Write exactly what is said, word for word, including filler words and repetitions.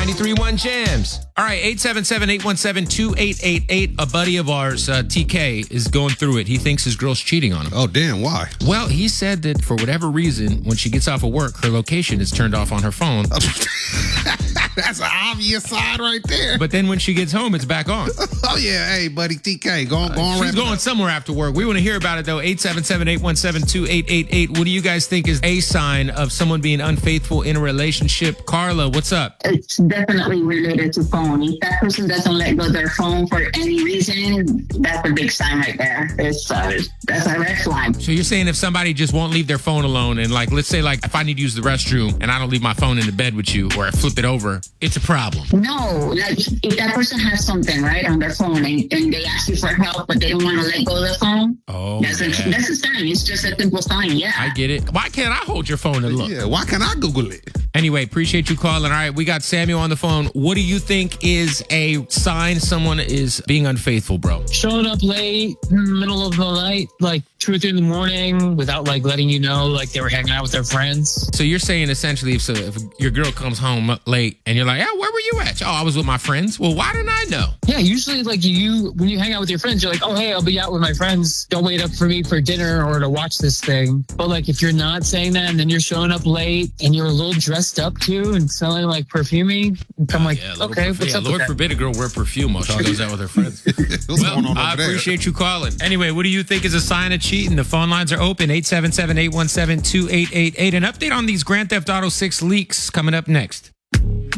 ninety-three point one Jams. All right, eight seven seven, eight one seven, two eight eight eight. A buddy of ours, uh, T K, is going through it. He thinks his girl's cheating on him. Oh, damn, why? Well, he said that for whatever reason, when she gets off of work, her location is turned off on her phone. That's an obvious sign right there. But then when she gets home, it's back on. Oh, yeah. Hey, buddy, T K, go on, go on. Uh, she's going somewhere after work. We want to hear about it, though. eight seven seven, eight one seven, two eight eight eight. What do you guys think is a sign of someone being unfaithful in a relationship? Carla, what's up? It's definitely related to phone. If that person doesn't let go of their phone for any reason, that's a big sign right there. It's uh, that's a red flag. So you're saying if somebody just won't leave their phone alone, and like, let's say like if I need to use the restroom and I don't leave my phone in the bed with you, or I flip it over, it's a problem. No, like if that person has something right on their phone and, and they ask you for help, but they don't want to let go of their phone, oh, that's, yeah. a, that's a sign. It's just a simple sign. Yeah, I get it. Why can't I hold your phone and look? Yeah, why can't I Google it? Anyway, appreciate you calling. All right, we got Samuel on the phone. What do you think is a sign someone is being unfaithful, bro? Showing up late in the middle of the night, like two or three in the morning, without like letting you know, like they were hanging out with their friends. So you're saying essentially, if, so if your girl comes home late and you're like, "Yeah, where were you at?" "Oh, I was with my friends." Well, why didn't I know? Yeah, usually like you, when you hang out with your friends, you're like, "Oh, hey, I'll be out with my friends. Don't wait up for me for dinner or to watch this thing." But like if you're not saying that and then you're showing up late and you're a little dressed up too and smelling like perfumey, I'm like, yeah, okay, perf- what's yeah, up Lord with that? forbid a girl wear perfume while she goes out with her friends. What's Well, going on I over there? appreciate you calling. Anyway, what do you think is a sign of cheating? The phone lines are open, eight seven seven, eight one seven, two eight eight eight. An update on these Grand Theft Auto six leaks coming up next.